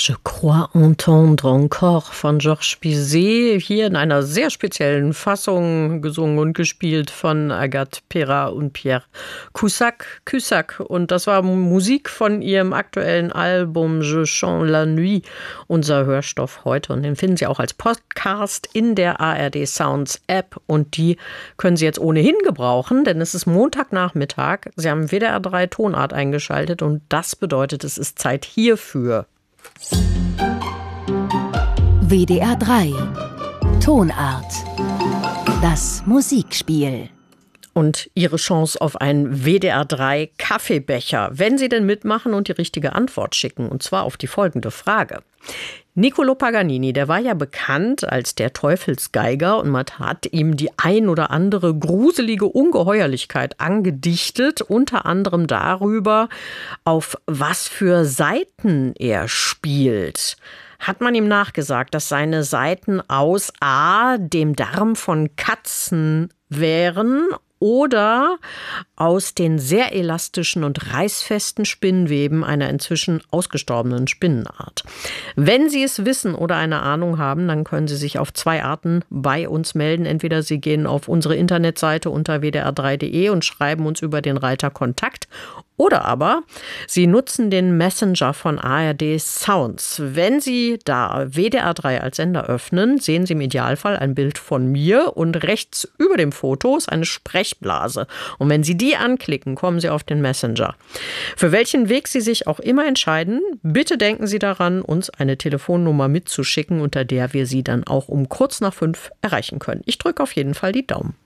Je crois entendre encore von Georges Bizet, hier in einer sehr speziellen Fassung, gesungen und gespielt von Agathe Perra und Pierre Cusack. Und das war Musik von ihrem aktuellen Album Je chante la nuit, unser Hörstoff heute. Und den finden Sie auch als Podcast in der ARD Sounds App. Und die können Sie jetzt ohnehin gebrauchen, denn es ist Montagnachmittag. Sie haben WDR 3 Tonart eingeschaltet und das bedeutet, es ist Zeit hierfür. WDR 3 Tonart. Das Musikspiel. Und Ihre Chance auf einen WDR 3 Kaffeebecher, wenn Sie denn mitmachen und die richtige Antwort schicken. Und zwar auf die folgende Frage. Niccolò Paganini, der war ja bekannt als der Teufelsgeiger und man hat ihm die ein oder andere gruselige Ungeheuerlichkeit angedichtet, unter anderem darüber, auf was für Saiten er spielt. Hat man ihm nachgesagt, dass seine Saiten aus A, dem Darm von Katzen wären oder aus den sehr elastischen und reißfesten Spinnweben einer inzwischen ausgestorbenen Spinnenart. Wenn Sie es wissen oder eine Ahnung haben, dann können Sie sich auf zwei Arten bei uns melden. Entweder Sie gehen auf unsere Internetseite unter wdr3.de und schreiben uns über den Reiter Kontakt, oder aber Sie nutzen den Messenger von ARD Sounds. Wenn Sie da WDR 3 als Sender öffnen, sehen Sie im Idealfall ein Bild von mir und rechts über dem Foto ist eine Sprechblase. Und wenn Sie die anklicken, kommen Sie auf den Messenger. Für welchen Weg Sie sich auch immer entscheiden, bitte denken Sie daran, uns eine Telefonnummer mitzuschicken, unter der wir Sie dann auch um kurz nach 5 erreichen können. Ich drücke auf jeden Fall die Daumen.